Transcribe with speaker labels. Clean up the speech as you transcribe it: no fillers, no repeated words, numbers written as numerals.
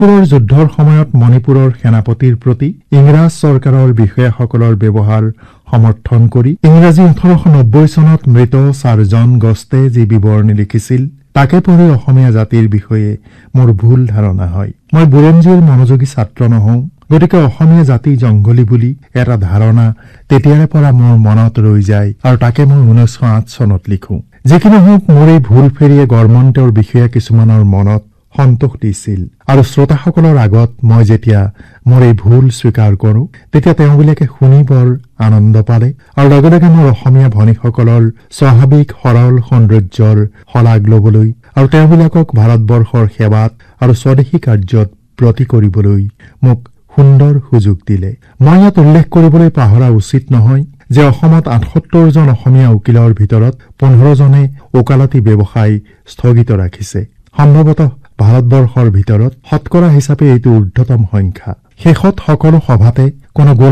Speaker 1: মণিপুৰৰ যুদ্ধৰ সময়ত মণিপুৰৰ সেনাপতিৰ প্ৰতি ইংৰাজ চৰকাৰৰ বিষয়াসকলৰ ব্যৱহাৰ সমৰ্থন কৰি ইংৰাজী 1890 চনত মৃত চাৰ্জন গষ্টে যি বিৱৰণী লিখিছিল তাকে পঢ়ি অসমীয়া জাতিৰ বিষয়ে মোৰ ভুল ধাৰণা হয়। মই বুৰঞ্জীৰ মনোযোগী ছাত্ৰ নহওঁ, গতিকে অসমীয়া জাতি জংগলী বুলি এটা ধাৰণা তেতিয়াৰে পৰা মোৰ মনত ৰৈ যায় আৰু তাকে মই 1908 চনত লিখোঁ। যিকি নহওক, মোৰ এই ভুল ফেৰিয়ে গৰমন্তৰ বিষয়া কিছুমানৰ মনত সন্তোষ দিছিল আৰু শ্ৰোতাসকলৰ আগত মই যেতিয়া মোৰ এই ভুল স্বীকাৰ কৰোঁ তেতিয়া তেওঁবিলাকে শুনি বৰ আনন্দ পালে আৰু লগে লগে মোৰ অসমীয়া ভনীসকলৰ স্বাভাৱিক সৰল সৌন্দৰ্যৰ শলাগ ল'বলৈ আৰু তেওঁবিলাকক ভাৰতবৰ্ষৰ সেৱাত আৰু স্বদেশী কাৰ্যত ব্ৰতী কৰিবলৈ মোক সুন্দৰ সুযোগ দিলে। মই ইয়াত উল্লেখ কৰিবলৈ পাহৰা উচিত নহয় যে অসমত ৭৮ জন অসমীয়া উকিলৰ ভিতৰত 15 জনে ওকালতি ব্যৱসায় স্থগিত ৰাখিছে। সম্ভৱতঃ ভাৰতবৰ্ষৰ ভিতৰত শতকৰা হিচাপে এইটো ঊৰ্ধ্বতম সংখ্যা। শেষত সকলো সভাতে কোনো